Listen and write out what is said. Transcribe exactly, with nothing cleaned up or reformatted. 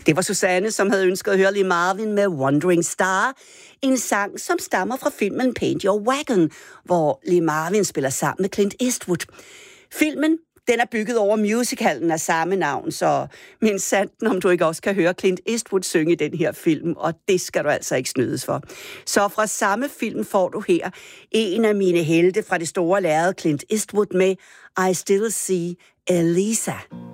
Det var Susanne, som havde ønsket at høre Lee Marvin med Wandering Star. En sang, som stammer fra filmen Paint Your Wagon, hvor Lee Marvin spiller sammen med Clint Eastwood. Filmen, den er bygget over musicalen af samme navn, så min sanden, om du ikke også kan høre Clint Eastwood synge i den her film, og det skal du altså ikke snydes for. Så fra samme film får du her en af mine helte fra det store lærred, Clint Eastwood, med I Still See Elisa.